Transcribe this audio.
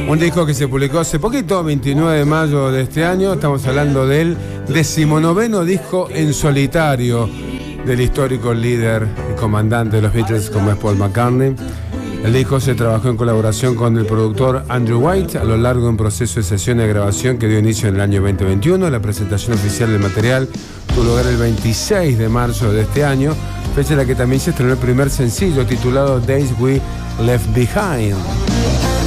Un disco que se publicó hace poquito, 29 de mayo de este año. Estamos hablando del 19º disco en solitario del histórico líder y comandante de los Beatles, como es Paul McCartney. El disco se trabajó en colaboración con el productor Andrew White a lo largo de un proceso de sesiones de grabación que dio inicio en el año 2021. La presentación oficial del material tuvo lugar el 26 de marzo de este año, fecha en la que también se estrenó el primer sencillo titulado Days We Left Behind.